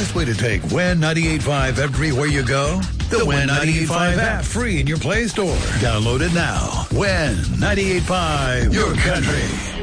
best way to take Win 98.5 everywhere you go? The Win 98.5 app, free in your Play Store. Download it now. Win 98.5, your country.